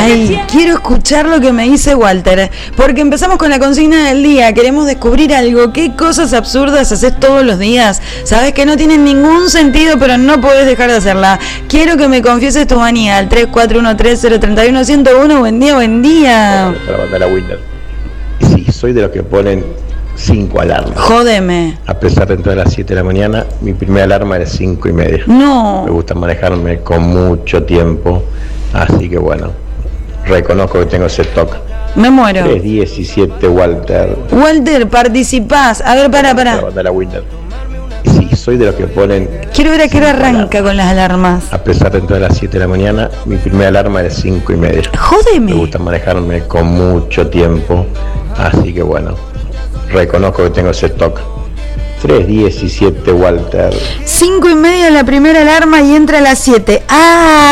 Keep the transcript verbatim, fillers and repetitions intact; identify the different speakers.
Speaker 1: Ay, quiero escuchar lo que me dice Walter, porque empezamos con la consigna del día, queremos descubrir algo, qué cosas absurdas haces todos los días, sabes que no tienen ningún sentido, pero no podés dejar de hacerla. Quiero que me confieses tu manía, al tres cuatro uno tres cero tres uno uno cero uno, buen día, buen día.
Speaker 2: Para mandar a Winter. Sí, soy de los que ponen cinco alarmas.
Speaker 1: Jódeme.
Speaker 2: A pesar de entrar a las siete de la mañana, mi primera alarma era cinco y media.
Speaker 1: No.
Speaker 2: Me gusta manejarme con mucho tiempo, así que bueno, reconozco que tengo ese toque.
Speaker 1: Me muero.
Speaker 2: tres diecisiete, Walter.
Speaker 1: Walter, participás. A ver, para, para.
Speaker 2: Para mandar a Winter. Sí, soy de los que ponen...
Speaker 1: Quiero ver a qué hora arranca con las alarmas.
Speaker 2: A pesar de entrar a las siete de la mañana, mi primera alarma era cinco y media.
Speaker 1: Jódeme.
Speaker 2: Me gusta manejarme con mucho tiempo, así que bueno, reconozco que tengo ese toque. tres diecisiete, Walter.
Speaker 1: Cinco y media la primera alarma y entra a las siete. ¡Ah!